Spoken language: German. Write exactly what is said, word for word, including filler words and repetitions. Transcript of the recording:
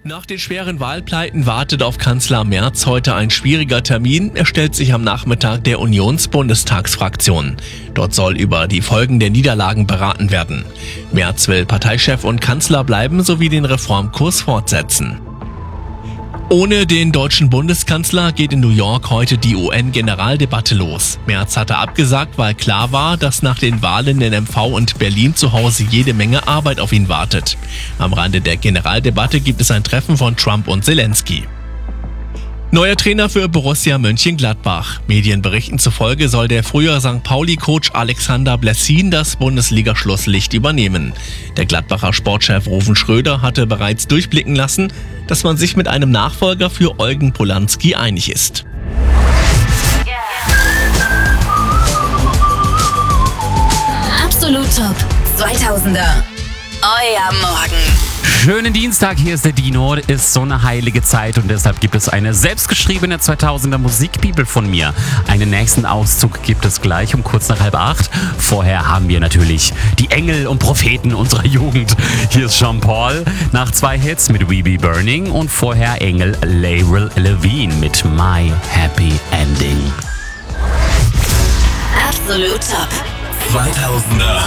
Nach den schweren Wahlpleiten wartet auf Kanzler Merz heute ein schwieriger Termin. Er stellt sich am Nachmittag der Unions-Bundestagsfraktion. Dort soll über die Folgen der Niederlagen beraten werden. Merz will Parteichef und Kanzler bleiben sowie den Reformkurs fortsetzen. Ohne den deutschen Bundeskanzler geht in New York heute die U N-Generaldebatte los. Merz hatte abgesagt, weil klar war, dass nach den Wahlen in M V und Berlin zu Hause jede Menge Arbeit auf ihn wartet. Am Rande der Generaldebatte gibt es ein Treffen von Trump und Zelensky. Neuer Trainer für Borussia Mönchengladbach. Medienberichten zufolge soll der frühere Sankt Pauli-Coach Alexander Blessin das Bundesliga-Schlusslicht übernehmen. Der Gladbacher Sportchef Ruven Schröder hatte bereits durchblicken lassen, dass man sich mit einem Nachfolger für Eugen Polanski einig ist. Absolut Top zweitausender. Euer Morgen. Schönen Dienstag, hier ist der Dino. Ist so eine heilige Zeit und deshalb gibt es eine selbstgeschriebene zweitausender Musikbibel von mir. Einen nächsten Auszug gibt es gleich um kurz nach halb acht. Vorher haben wir natürlich die Engel und Propheten unserer Jugend. Hier ist Jean Paul nach zwei Hits mit We Be Burning und vorher Engel Avril Lavigne mit My Happy Ending. Absolut Top zweitausender.